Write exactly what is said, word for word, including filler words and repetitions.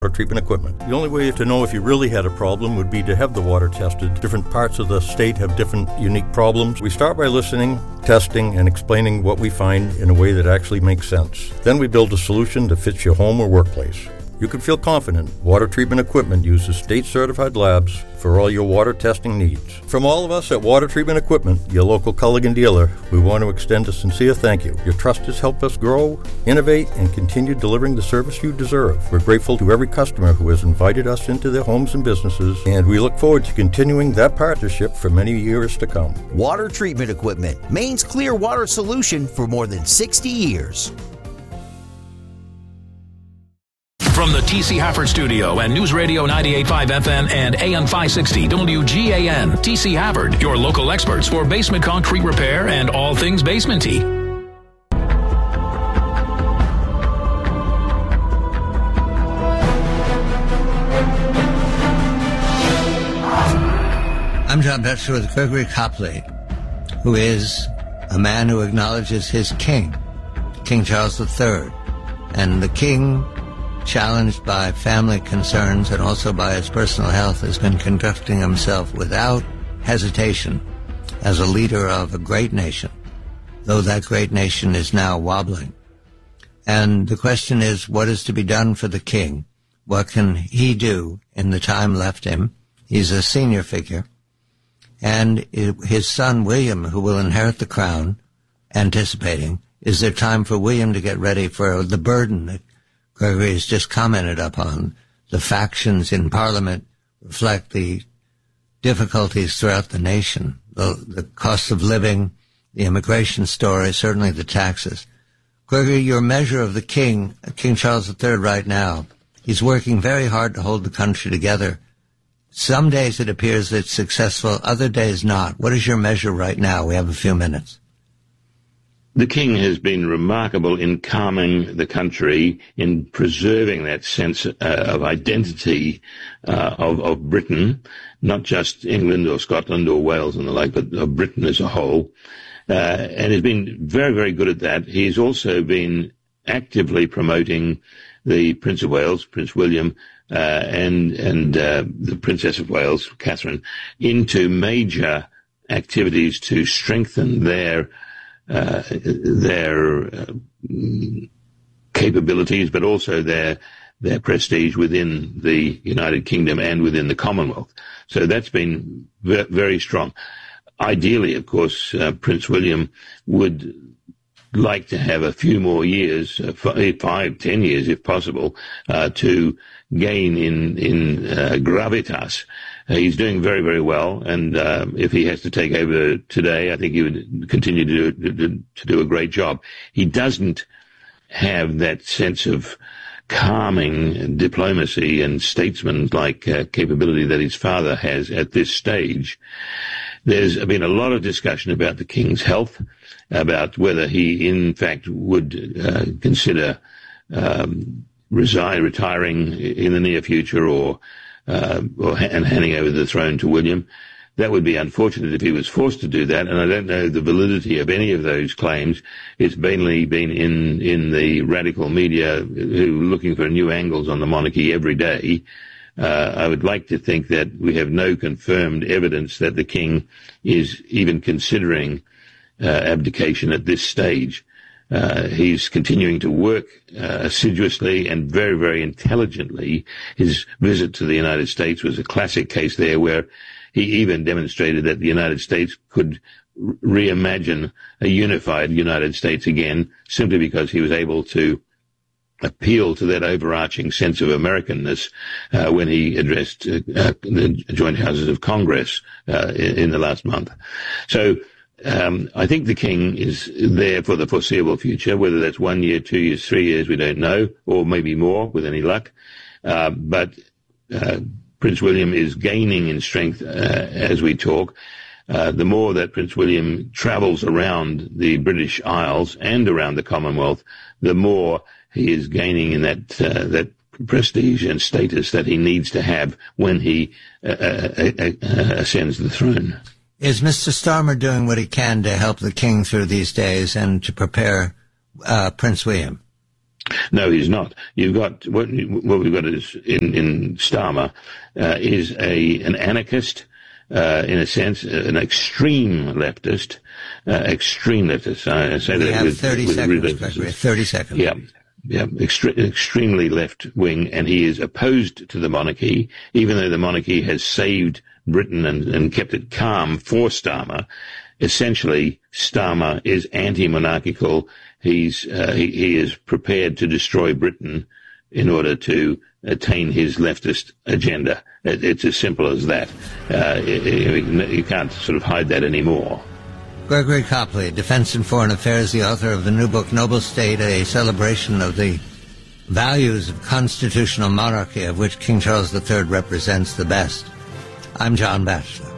water treatment equipment. The only way to know if you really had a problem would be to have the water tested. Different parts of the state have different unique problems. We start by listening, testing, and explaining what we find in a way that actually makes sense. Then we build a solution that fits your home or workplace. You can feel confident water treatment equipment uses state-certified labs for all your water testing needs. From all of us at Water Treatment Equipment, your local Culligan dealer, we want to extend a sincere thank you. Your trust has helped us grow, innovate, and continue delivering the service you deserve. We're grateful to every customer who has invited us into their homes and businesses, and we look forward to continuing that partnership for many years to come. Water Treatment Equipment, Maine's clear water solution for more than sixty years. From the T C. Hafford Studio and News Radio ninety-eight point five F M and A M five sixty W G A N, T C. Hafford, your local experts for basement concrete repair and all things basement-y. I'm John Betcher with Gregory Copley, who is a man who acknowledges his king, King Charles the Third, and the king, challenged by family concerns and also by his personal health, has been conducting himself without hesitation as a leader of a great nation, though that great nation is now wobbling. And the question is, what is to be done for the king? What can he do in the time left him? He's a senior figure. And his son, William, who will inherit the crown, anticipating, is there time for William to get ready for the burden that Gregory has just commented upon? The factions in Parliament reflect the difficulties throughout the nation, the, the cost of living, the immigration story, certainly the taxes. Gregory, your measure of the king, King Charles the Third right now, he's working very hard to hold the country together. Some days it appears it's successful, other days not. What is your measure right now? We have a few minutes. The king has been remarkable in calming the country, in preserving that sense uh, of identity uh, of, of Britain, not just England or Scotland or Wales and the like, but of Britain as a whole. Uh, and has been very, very good at that. He's also been actively promoting the Prince of Wales, Prince William, uh, and and uh, the Princess of Wales, Catherine, into major activities to strengthen their Uh, their uh, capabilities, but also their their prestige within the United Kingdom and within the Commonwealth. So that's been ve- very strong. Ideally, of course, uh, Prince William would like to have a few more years, uh, five, five, ten years, if possible, uh, to gain in in uh, gravitas. Uh, he's doing very, very well, and uh, if he has to take over today, I think he would continue to do, to, to do a great job. He doesn't have that sense of calming diplomacy and statesman-like uh, capability that his father has at this stage. There's been a lot of discussion about the king's health, about whether he, in fact, would uh, consider um, resign, retiring in the near future, or Uh, or, and handing over the throne to William. That would be unfortunate if he was forced to do that, and I don't know the validity of any of those claims. It's mainly been in, in the radical media who are looking for new angles on the monarchy every day. Uh, I would like to think that we have no confirmed evidence that the king is even considering uh, abdication at this stage. Uh, he's continuing to work uh, assiduously and very, very intelligently. His visit to the United States was a classic case there, where he even demonstrated that the United States could re- reimagine a unified United States again, simply because he was able to appeal to that overarching sense of Americanness uh, when he addressed uh, uh, the joint houses of Congress uh, in, in the last month. So Um, I think the king is there for the foreseeable future, whether that's one year, two years, three years, we don't know, or maybe more with any luck. Uh, but uh, Prince William is gaining in strength uh, as we talk. Uh, the more that Prince William travels around the British Isles and around the Commonwealth, the more he is gaining in that uh, that prestige and status that he needs to have when he uh, uh, uh, ascends the throne. Is Mister Starmer doing what he can to help the king through these days and to prepare uh, Prince William? No, he's not. You've got what, what we've got is in in Starmer uh, is a an anarchist, uh, in a sense, an extreme leftist, uh, extreme leftist. I say we that have with, thirty with seconds, Gregory. Thirty seconds. Yeah. Yeah, extre- extremely left wing, and he is opposed to the monarchy, even though the monarchy has saved Britain and, and kept it calm for Starmer. Essentially, Starmer is anti-monarchical. He's uh, he, he is prepared to destroy Britain in order to attain his leftist agenda. It, it's as simple as that. Uh, it, it, you can't sort of hide that anymore. Gregory Copley, Defense and Foreign Affairs, the author of the new book, Noble State, a celebration of the values of constitutional monarchy, of which King Charles the Third represents the best. I'm John Batchelor.